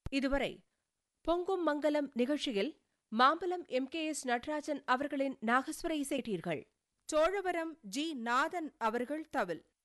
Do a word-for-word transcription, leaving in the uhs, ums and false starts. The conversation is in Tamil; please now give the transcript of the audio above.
இதுவரை பொங்கும் மங்கலம் நிகழ்ச்சியில் Mambalam M K S Natarajan அவர்களின் நாகஸ்வர இசை கேட்டீர்கள். சோழவரம் ஜி நாதன் அவர்கள் தவில்.